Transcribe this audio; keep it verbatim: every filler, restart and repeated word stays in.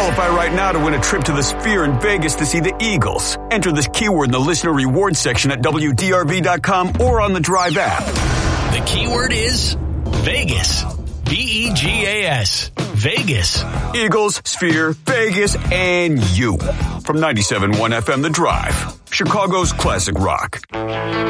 Qualify right now to win a trip to the Sphere in Vegas to see the Eagles. Enter this keyword in the listener rewards section at W D R V dot com or on the Drive app. The keyword is Vegas. V E G A S. Vegas. Eagles, Sphere, Vegas, and you. From ninety-seven point one F M The Drive. Chicago's classic rock.